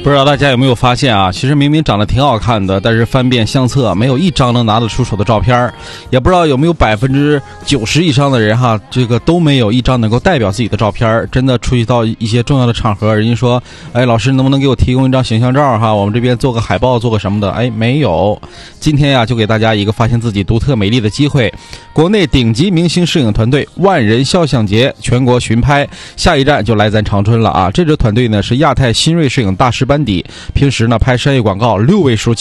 不知道大家有没有发现啊，其实明明长得挺好看的，但是翻遍相册没有一张能拿得出手的照片，也不知道有没有90%以上的人哈，这个都没有一张能够代表自己的照片。真的出席到一些重要的场合，人家说，哎，老师能不能给我提供一张形象照哈？我们这边做个海报，做个什么的？哎，没有。今天呀，就给大家一个发现自己独特美丽的机会。国内顶级明星摄影团队万人肖像节全国巡拍，下一站就来咱长春了啊！这支团队呢是亚太新锐摄影大师班底，平时呢拍商业广告6位数